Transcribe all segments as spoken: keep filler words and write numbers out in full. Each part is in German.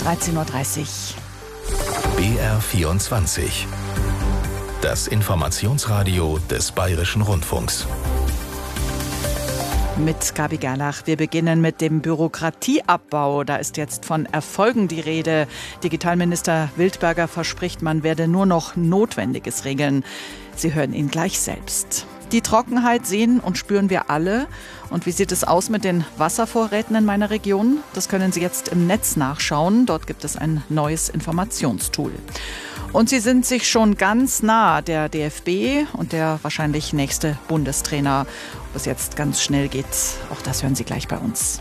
dreizehn Uhr dreißig. B R vierundzwanzig. Das Informationsradio des Bayerischen Rundfunks. Mit Gabi Gerlach. Wir beginnen mit dem Bürokratieabbau. Da ist jetzt von Erfolgen die Rede. Digitalminister Wildberger verspricht, man werde nur noch Notwendiges regeln. Sie hören ihn gleich selbst. Die Trockenheit sehen und spüren wir alle. Und wie sieht es aus mit den Wasservorräten in meiner Region? Das können Sie jetzt im Netz nachschauen. Dort gibt es ein neues Informationstool. Und sie sind sich schon ganz nah, der D F B und der wahrscheinlich nächste Bundestrainer. Ob es jetzt ganz schnell geht, auch das hören Sie gleich bei uns.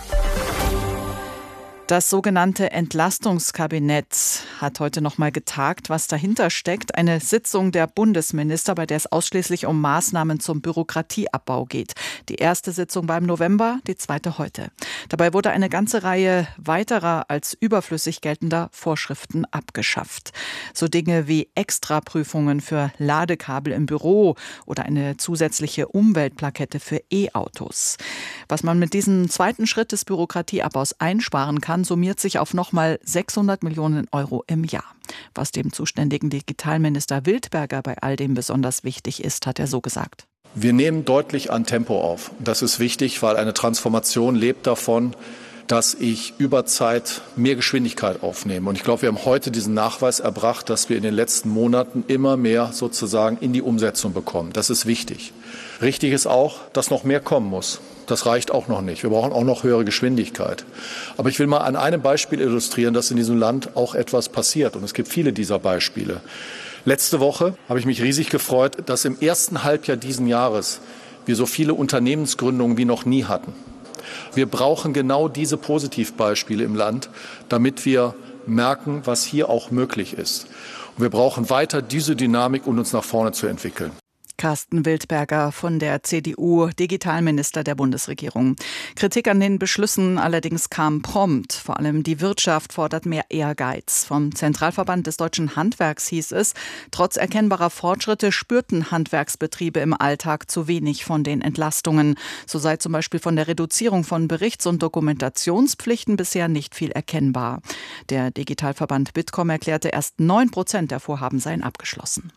Das sogenannte Entlastungskabinett hat heute noch mal getagt. Was dahinter steckt, eine Sitzung der Bundesminister, bei der es ausschließlich um Maßnahmen zum Bürokratieabbau geht. Die erste Sitzung war im November, die zweite heute. Dabei wurde eine ganze Reihe weiterer als überflüssig geltender Vorschriften abgeschafft. So Dinge wie Extraprüfungen für Ladekabel im Büro oder eine zusätzliche Umweltplakette für E-Autos. Was man mit diesem zweiten Schritt des Bürokratieabbaus einsparen kann, summiert sich auf nochmal sechshundert Millionen Euro im Jahr. Was dem zuständigen Digitalminister Wildberger bei all dem besonders wichtig ist, hat er so gesagt. Wir nehmen deutlich an Tempo auf. Das ist wichtig, weil eine Transformation lebt davon, dass ich über Zeit mehr Geschwindigkeit aufnehme. Und ich glaube, wir haben heute diesen Nachweis erbracht, dass wir in den letzten Monaten immer mehr sozusagen in die Umsetzung bekommen. Das ist wichtig. Richtig ist auch, dass noch mehr kommen muss. Das reicht auch noch nicht. Wir brauchen auch noch höhere Geschwindigkeit. Aber ich will mal an einem Beispiel illustrieren, dass in diesem Land auch etwas passiert. Und es gibt viele dieser Beispiele. Letzte Woche habe ich mich riesig gefreut, dass im ersten Halbjahr diesen Jahres wir so viele Unternehmensgründungen wie noch nie hatten. Wir brauchen genau diese Positivbeispiele im Land, damit wir merken, was hier auch möglich ist. Und wir brauchen weiter diese Dynamik, um uns nach vorne zu entwickeln. Carsten Wildberger von der C D U, Digitalminister der Bundesregierung. Kritik an den Beschlüssen allerdings kam prompt. Vor allem die Wirtschaft fordert mehr Ehrgeiz. Vom Zentralverband des deutschen Handwerks hieß es, trotz erkennbarer Fortschritte spürten Handwerksbetriebe im Alltag zu wenig von den Entlastungen. So sei zum Beispiel von der Reduzierung von Berichts- und Dokumentationspflichten bisher nicht viel erkennbar. Der Digitalverband Bitkom erklärte, erst neun Prozent der Vorhaben seien abgeschlossen.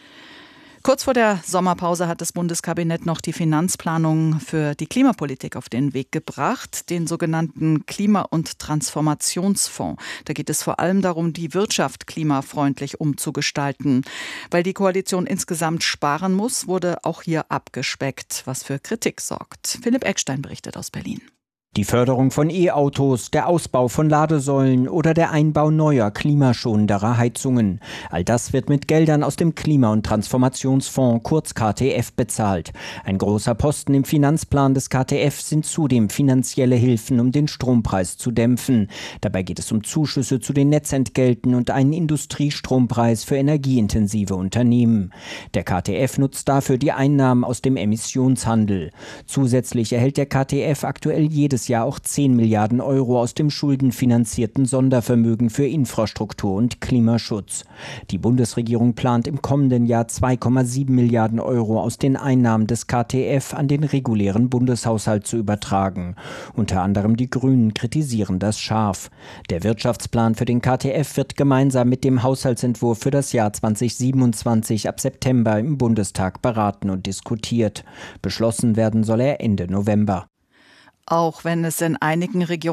Kurz vor der Sommerpause hat das Bundeskabinett noch die Finanzplanung für die Klimapolitik auf den Weg gebracht, den sogenannten Klima- und Transformationsfonds. Da geht es vor allem darum, die Wirtschaft klimafreundlich umzugestalten. Weil die Koalition insgesamt sparen muss, wurde auch hier abgespeckt, was für Kritik sorgt. Philipp Eckstein berichtet aus Berlin. Die Förderung von E-Autos, der Ausbau von Ladesäulen oder der Einbau neuer, klimaschonenderer Heizungen. All das wird mit Geldern aus dem Klima- und Transformationsfonds, kurz K T F, bezahlt. Ein großer Posten im Finanzplan des K T F sind zudem finanzielle Hilfen, um den Strompreis zu dämpfen. Dabei geht es um Zuschüsse zu den Netzentgelten und einen Industriestrompreis für energieintensive Unternehmen. Der K T F nutzt dafür die Einnahmen aus dem Emissionshandel. Zusätzlich erhält der K T F aktuell jedes Jahr auch zehn Milliarden Euro aus dem schuldenfinanzierten Sondervermögen für Infrastruktur und Klimaschutz. Die Bundesregierung plant im kommenden Jahr zwei Komma sieben Milliarden Euro aus den Einnahmen des K T F an den regulären Bundeshaushalt zu übertragen. Unter anderem die Grünen kritisieren das scharf. Der Wirtschaftsplan für den K T F wird gemeinsam mit dem Haushaltsentwurf für das Jahr zweitausendsiebenundzwanzig ab September im Bundestag beraten und diskutiert. Beschlossen werden soll er Ende November. Auch wenn es in einigen Regionen